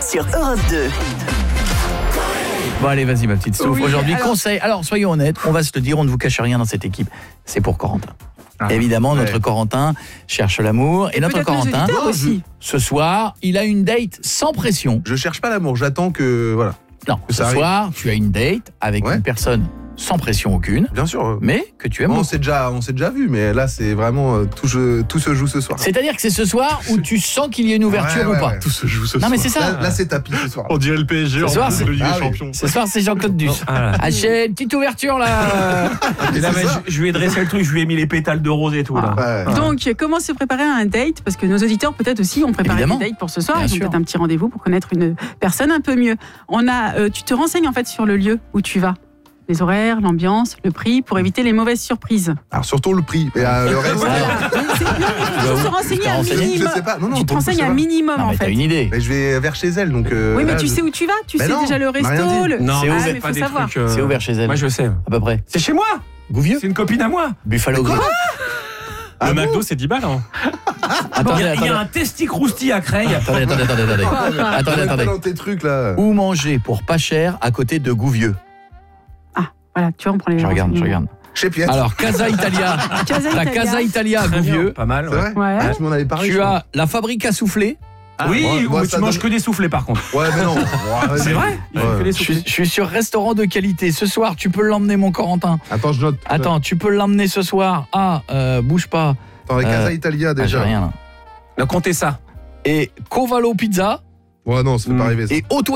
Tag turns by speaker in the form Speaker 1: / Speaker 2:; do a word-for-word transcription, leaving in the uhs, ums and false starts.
Speaker 1: sur Europe deux.
Speaker 2: Bon allez, vas-y ma petite souffle.
Speaker 3: Oui,
Speaker 2: Aujourd'hui,
Speaker 3: alors...
Speaker 2: conseil. Alors soyons honnêtes, on va se le dire, on ne vous cache rien dans cette équipe. C'est pour Corentin. Ah, Évidemment, ouais. notre Corentin cherche l'amour. Et, et notre Corentin,
Speaker 3: aussi.
Speaker 2: ce soir, il a une date sans pression.
Speaker 4: Je cherche pas l'amour, j'attends que... voilà.
Speaker 2: Non,
Speaker 4: que
Speaker 2: ce soir, tu as une date avec ouais. une personne sans pression aucune.
Speaker 4: Bien sûr.
Speaker 2: Mais que tu aimes
Speaker 4: bon,
Speaker 2: beaucoup.
Speaker 4: On s'est déjà, on s'est déjà vu, mais là, c'est vraiment... Euh, tout, je, tout se joue ce soir.
Speaker 2: C'est-à-dire que c'est ce soir où tu sens qu'il y a une ouverture
Speaker 4: ouais, ouais,
Speaker 2: ou pas
Speaker 4: ouais.
Speaker 5: Tout se joue ce
Speaker 2: non,
Speaker 5: soir.
Speaker 2: Non, mais c'est ça.
Speaker 4: Là, là c'est tapis ce soir.
Speaker 5: On dirait le P S G
Speaker 2: ce
Speaker 5: en
Speaker 2: soir,
Speaker 5: plus de Ligue
Speaker 4: ah,
Speaker 5: des
Speaker 4: oui.
Speaker 5: Champions.
Speaker 2: Ce soir, c'est Jean-Claude Duss.
Speaker 6: Ah,
Speaker 2: ah, j'ai une petite ouverture, là.
Speaker 6: non, mais je, je lui ai dressé le truc, je lui ai mis les pétales de rose et tout. Là.
Speaker 3: Ah. Ouais. Donc, comment se préparer à un date? Parce que nos auditeurs, peut-être aussi, ont préparé un date pour ce soir. Bien ils ont peut-être un petit rendez-vous pour connaître une personne un peu mieux. On a, euh, tu te renseignes en fait sur le lieu où tu vas. Les horaires, l'ambiance, le prix, pour éviter les mauvaises surprises.
Speaker 4: Alors surtout le prix. Et euh, le reste.
Speaker 3: Il faut se renseigner un minimum.
Speaker 4: Je sais pas. Non, non,
Speaker 3: tu te renseignes un minimum
Speaker 2: non,
Speaker 3: en fait.
Speaker 2: T'as une idée.
Speaker 4: Mais je vais vers chez elle, donc. Euh,
Speaker 3: oui, mais
Speaker 4: là,
Speaker 3: tu
Speaker 4: je...
Speaker 3: sais où tu vas. Tu
Speaker 4: mais
Speaker 3: sais
Speaker 4: non,
Speaker 3: déjà le resto. Le...
Speaker 6: Non,
Speaker 2: c'est
Speaker 6: ah,
Speaker 2: ouvert.
Speaker 3: mais faut savoir.
Speaker 6: Trucs, euh...
Speaker 2: C'est ouvert chez elle.
Speaker 6: Moi, je sais.
Speaker 2: À peu près.
Speaker 6: C'est chez moi.
Speaker 2: Gouvieux.
Speaker 6: C'est une copine à moi.
Speaker 2: Buffalo Grill.
Speaker 5: Le McDo, c'est dix balles. Hein.
Speaker 2: Attendez,
Speaker 6: il y a,
Speaker 2: attendez.
Speaker 6: y a un testi croustille à Creil.
Speaker 2: Attendez, attendez, attendez, attendez. attendez, attendez.
Speaker 4: Dans tes trucs là.
Speaker 2: Où manger pour pas cher à côté de Gouvieux?
Speaker 3: Voilà, tu vois, on prend les.
Speaker 2: Je regarde, je regarde.
Speaker 4: Chez Piet.
Speaker 2: Alors, Casa Italia.
Speaker 3: Casa
Speaker 2: la
Speaker 3: Italia.
Speaker 2: Casa Italia à Gouvieux.
Speaker 6: Pas mal.
Speaker 4: C'est vrai
Speaker 3: ouais.
Speaker 4: Ah, tu m'en avais parlé.
Speaker 2: Tu as la Fabrique à souffler.
Speaker 6: Ah, oui, moi, moi, tu
Speaker 4: donne...
Speaker 6: manges que des soufflés par contre.
Speaker 4: Ouais, mais non. Ouais,
Speaker 6: c'est vrai. Il
Speaker 4: ouais.
Speaker 6: que des
Speaker 2: je, suis, je suis sur restaurant de qualité. Ce soir, tu peux l'emmener, mon Corentin.
Speaker 4: Attends, je note.
Speaker 2: Attends, tu peux l'emmener ce soir. Ah, euh, bouge pas.
Speaker 4: Attends, la Casa euh, Italia déjà.
Speaker 2: Ah, j'ai rien là.
Speaker 6: Non, comptez ça.
Speaker 2: Et Covalo Pizza.
Speaker 4: Ouais, non, ça peut mmh. pas arriver ça.
Speaker 2: Et Auto